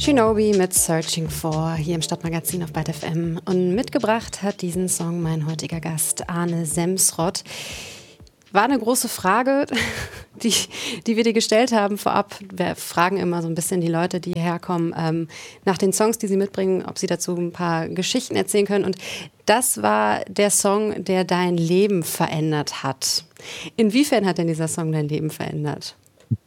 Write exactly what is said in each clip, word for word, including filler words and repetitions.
Shinobi mit Searching For hier im Stadtmagazin auf Byte F M. Und mitgebracht hat diesen Song mein heutiger Gast Arne Semsrott. War eine große Frage, die, die wir dir gestellt haben vorab. Wir fragen immer so ein bisschen die Leute, die herkommen, ähm, nach den Songs, die sie mitbringen, ob sie dazu ein paar Geschichten erzählen können. Und das war der Song, der dein Leben verändert hat. Inwiefern hat denn dieser Song dein Leben verändert?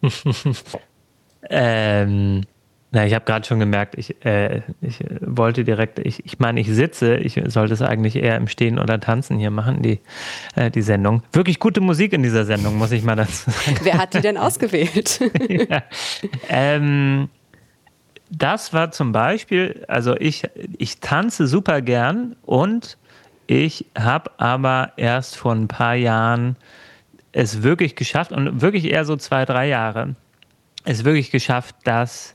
ähm... Na, ich habe gerade schon gemerkt, ich, äh, ich wollte direkt, ich, ich meine, ich sitze, ich sollte es eigentlich eher im Stehen oder Tanzen hier machen, die, äh, die Sendung. Wirklich gute Musik in dieser Sendung, muss ich mal dazu sagen. Wer hat die denn ausgewählt? ja. ähm, das war zum Beispiel, also ich, ich tanze super gern und ich habe aber erst vor ein paar Jahren es wirklich geschafft und wirklich eher so zwei, drei Jahre, es wirklich geschafft, dass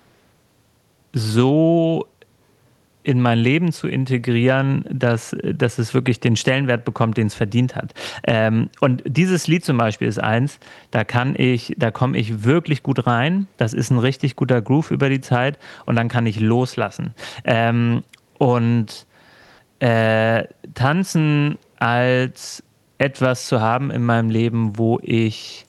so in mein Leben zu integrieren, dass, dass es wirklich den Stellenwert bekommt, den es verdient hat. Ähm, und dieses Lied zum Beispiel ist eins, da kann ich, da komme ich wirklich gut rein. Das ist ein richtig guter Groove über die Zeit und dann kann ich loslassen. Ähm, und äh, tanzen als etwas zu haben in meinem Leben, wo ich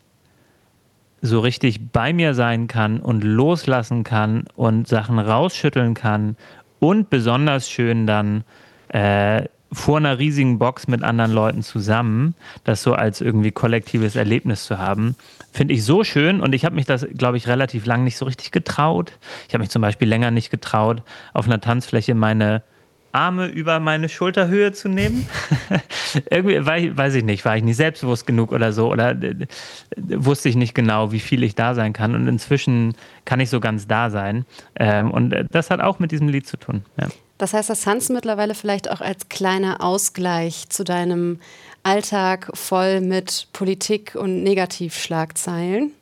so richtig bei mir sein kann und loslassen kann und Sachen rausschütteln kann und besonders schön dann äh, vor einer riesigen Box mit anderen Leuten zusammen, das so als irgendwie kollektives Erlebnis zu haben, finde ich so schön und ich habe mich das, glaube ich, relativ lang nicht so richtig getraut. Ich habe mich zum Beispiel länger nicht getraut, auf einer Tanzfläche meine Arme über meine Schulterhöhe zu nehmen. Irgendwie, war ich, weiß ich nicht, war ich nicht selbstbewusst genug oder so oder äh, wusste ich nicht genau, wie viel ich da sein kann und inzwischen kann ich so ganz da sein ähm, und das hat auch mit diesem Lied zu tun. Ja. Das heißt, das Tanzen mittlerweile vielleicht auch als kleiner Ausgleich zu deinem Alltag voll mit Politik und Negativschlagzeilen?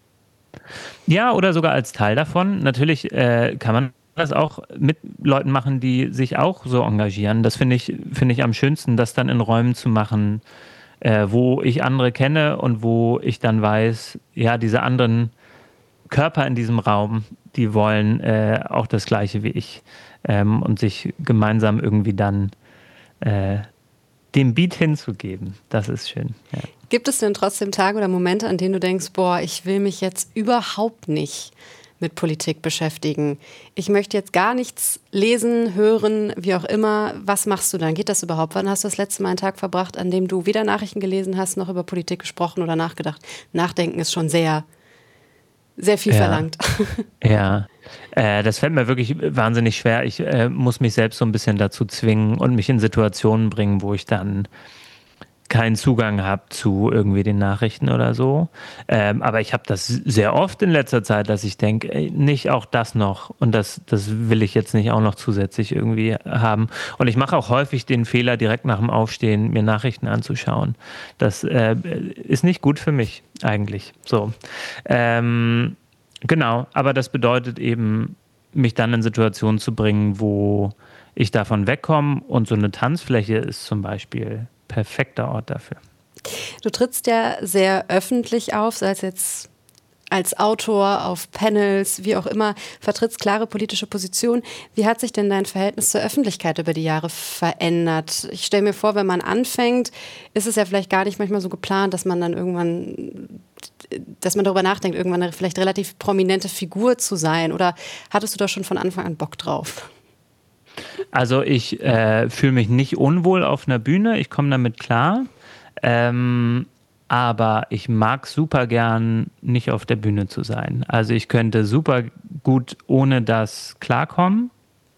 Ja, oder sogar als Teil davon. Natürlich äh, kann man das auch mit Leuten machen, die sich auch so engagieren. Das finde ich, finde ich am schönsten, das dann in Räumen zu machen, äh, wo ich andere kenne und wo ich dann weiß, ja, diese anderen Körper in diesem Raum, die wollen äh, auch das Gleiche wie ich ähm, und sich gemeinsam irgendwie dann äh, dem Beat hinzugeben. Das ist schön. Ja. Gibt es denn trotzdem Tage oder Momente, an denen du denkst, boah, ich will mich jetzt überhaupt nicht mit Politik beschäftigen. Ich möchte jetzt gar nichts lesen, hören, wie auch immer. Was machst du dann? Geht das überhaupt? Wann hast du das letzte Mal einen Tag verbracht, an dem du weder Nachrichten gelesen hast, noch über Politik gesprochen oder nachgedacht? Nachdenken ist schon sehr, sehr viel ja. verlangt. Ja, äh, das fällt mir wirklich wahnsinnig schwer. Ich äh, muss mich selbst so ein bisschen dazu zwingen und mich in Situationen bringen, wo ich dann keinen Zugang habe zu irgendwie den Nachrichten oder so. Ähm, aber ich habe das sehr oft in letzter Zeit, dass ich denke, ey, nicht auch das noch. Und das, das will ich jetzt nicht auch noch zusätzlich irgendwie haben. Und ich mache auch häufig den Fehler, direkt nach dem Aufstehen mir Nachrichten anzuschauen. Das äh, ist nicht gut für mich eigentlich. So. Ähm, genau, aber das bedeutet eben, mich dann in Situationen zu bringen, wo ich davon wegkomme. Und so eine Tanzfläche ist zum Beispiel perfekter Ort dafür. Du trittst ja sehr öffentlich auf, sei es jetzt als Autor, auf Panels, wie auch immer, vertrittst klare politische Positionen. Wie hat sich denn dein Verhältnis zur Öffentlichkeit über die Jahre verändert? Ich stelle mir vor, wenn man anfängt, ist es ja vielleicht gar nicht manchmal so geplant, dass man dann irgendwann, dass man darüber nachdenkt, irgendwann eine vielleicht relativ prominente Figur zu sein. Oder hattest du da schon von Anfang an Bock drauf? Also ich äh, fühle mich nicht unwohl auf einer Bühne, ich komme damit klar, ähm, aber ich mag super gern nicht auf der Bühne zu sein. Also ich könnte super gut ohne das klarkommen.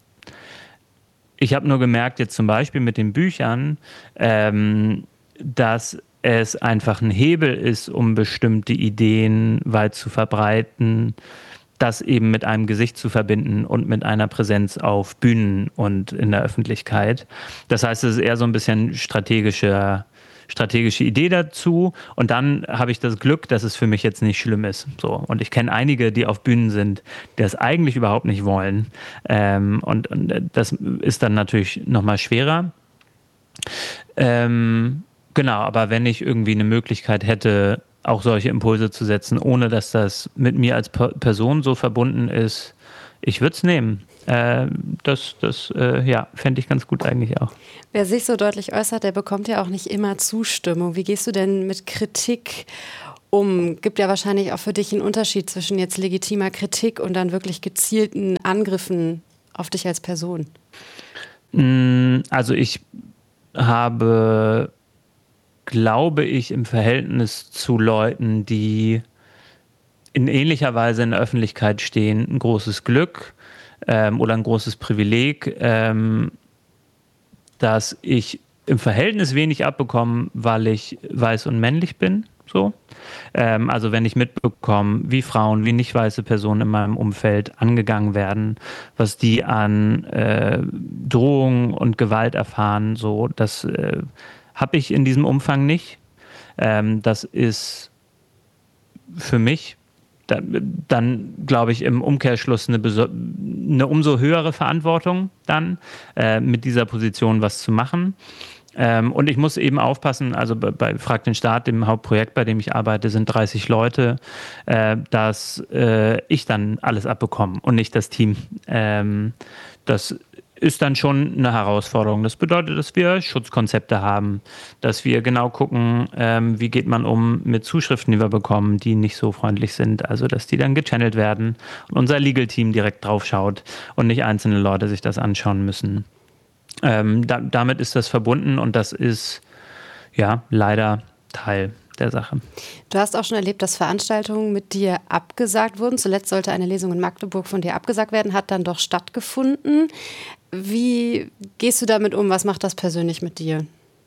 Ich habe nur gemerkt, jetzt zum Beispiel mit den Büchern, ähm, dass es einfach ein Hebel ist, um bestimmte Ideen weit zu verbreiten, das eben mit einem Gesicht zu verbinden und mit einer Präsenz auf Bühnen und in der Öffentlichkeit. Das heißt, es ist eher so ein bisschen strategische, strategische Idee dazu. Und dann habe ich das Glück, dass es für mich jetzt nicht schlimm ist. So. Und ich kenne einige, die auf Bühnen sind, die das eigentlich überhaupt nicht wollen. Ähm, und, und das ist dann natürlich nochmal schwerer. Ähm, genau, aber wenn ich irgendwie eine Möglichkeit hätte, auch solche Impulse zu setzen, ohne dass das mit mir als Person so verbunden ist, ich würde es nehmen. Äh, das das äh, ja, fände ich ganz gut eigentlich auch. Wer sich so deutlich äußert, der bekommt ja auch nicht immer Zustimmung. Wie gehst du denn mit Kritik um? Gibt ja wahrscheinlich auch für dich einen Unterschied zwischen jetzt legitimer Kritik und dann wirklich gezielten Angriffen auf dich als Person. Also ich habe, glaube ich, im Verhältnis zu Leuten, die in ähnlicher Weise in der Öffentlichkeit stehen, ein großes Glück ähm, oder ein großes Privileg, ähm, dass ich im Verhältnis wenig abbekomme, weil ich weiß und männlich bin. So. Ähm, also wenn ich mitbekomme, wie Frauen, wie nicht weiße Personen in meinem Umfeld angegangen werden, was die an äh, Drohungen und Gewalt erfahren, so, das äh, habe ich in diesem Umfang nicht. Ähm, das ist für mich dann, dann glaube ich, im Umkehrschluss eine, eine umso höhere Verantwortung dann, äh, mit dieser Position was zu machen. Ähm, und ich muss eben aufpassen, also bei, bei Frag den Staat, dem Hauptprojekt, bei dem ich arbeite, sind dreißig Leute, äh, dass äh, ich dann alles abbekomme und nicht das Team. Ähm, das ist dann schon eine Herausforderung. Das bedeutet, dass wir Schutzkonzepte haben, dass wir genau gucken, ähm, wie geht man um mit Zuschriften, die wir bekommen, die nicht so freundlich sind. Also, dass die dann gechannelt werden und unser Legal-Team direkt drauf schaut und nicht einzelne Leute sich das anschauen müssen. Ähm, da, damit ist das verbunden und das ist ja leider Teil der Sache. Du hast auch schon erlebt, dass Veranstaltungen mit dir abgesagt wurden. Zuletzt sollte eine Lesung in Magdeburg von dir abgesagt werden, hat dann doch stattgefunden. Wie gehst du damit um? Was macht das persönlich mit dir?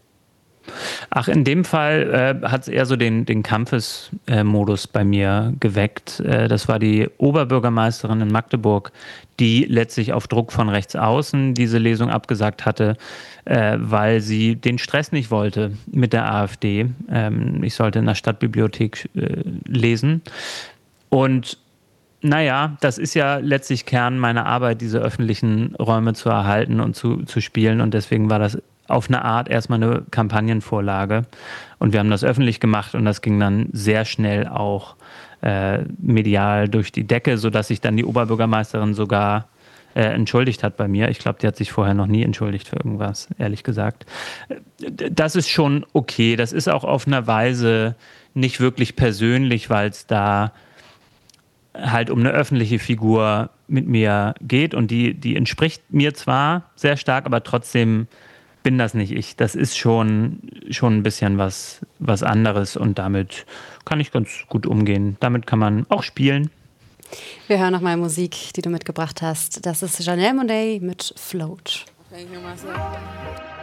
Ach, in dem Fall äh, hat es eher so den, den Kampfesmodus äh, bei mir geweckt. Äh, das war die Oberbürgermeisterin in Magdeburg, die letztlich auf Druck von rechts außen diese Lesung abgesagt hatte, äh, weil sie den Stress nicht wollte mit der AfD. Ähm, ich sollte in der Stadtbibliothek äh, lesen. Und naja, das ist ja letztlich Kern meiner Arbeit, diese öffentlichen Räume zu erhalten und zu, zu spielen. Und deswegen war das auf eine Art erstmal eine Kampagnenvorlage. Und wir haben das öffentlich gemacht und das ging dann sehr schnell auch äh, medial durch die Decke, sodass sich dann die Oberbürgermeisterin sogar äh, entschuldigt hat bei mir. Ich glaube, die hat sich vorher noch nie entschuldigt für irgendwas, ehrlich gesagt. Das ist schon okay. Das ist auch auf einer Weise nicht wirklich persönlich, weil es da halt um eine öffentliche Figur mit mir geht und die, die entspricht mir zwar sehr stark, aber trotzdem bin das nicht ich. Das ist schon, schon ein bisschen was, was anderes und damit kann ich ganz gut umgehen. Damit kann man auch spielen. Wir hören nochmal Musik, die du mitgebracht hast. Das ist Janelle Monáe mit Float. Okay,